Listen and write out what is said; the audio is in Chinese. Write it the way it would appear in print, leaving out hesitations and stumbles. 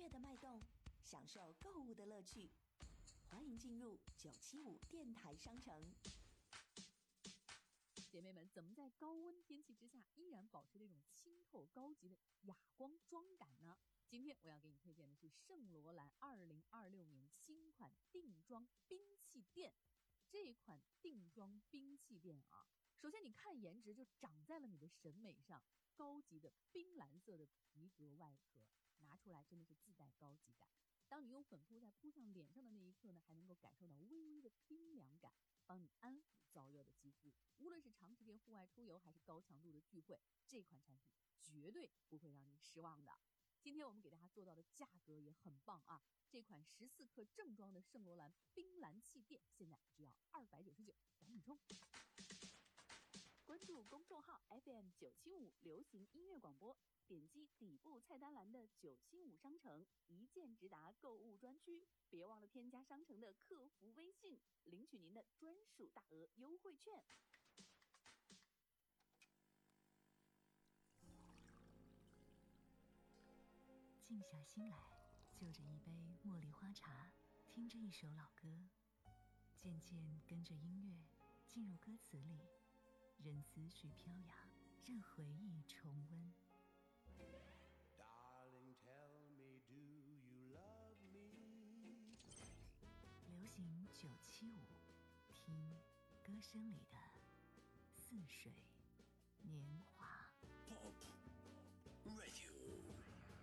乐的脉动，享受购物的乐趣。欢迎进入975电台商城。 姐妹们，怎么在高温天气之下依然保持这种清透高级的哑光妆感呢？今天我要给你推荐的是圣罗兰2026年新款定妆兵器垫。这款定妆兵器垫啊，首先你看颜值就长在了你的审美上，高级的冰蓝色的皮革外壳，拿出来真的是自带高级感。当你用粉扑在扑上脸上的那一刻呢，还能够感受到微微的冰凉感，帮你安抚燥热的肌肤。无论是长时间户外出游还是高强度的聚会，这款产品绝对不会让你失望的。今天我们给大家做到的价格也很棒啊！这款14克正装的圣罗兰冰蓝气垫现在只要299，赶紧冲！关注公众号 FM975 流行音乐广播，点击底部菜单栏的975商城，一键直达购物专区。别忘了添加商城的客服微信，领取您的专属大额优惠券。 静下心来，就着一杯茉莉花茶，听着一首老歌，渐渐跟着音乐进入歌词里，任思绪飘扬，任回忆重温。 Darling, tell me, do you love me? 流行975，听歌声里的似水年华。 Pop Radio。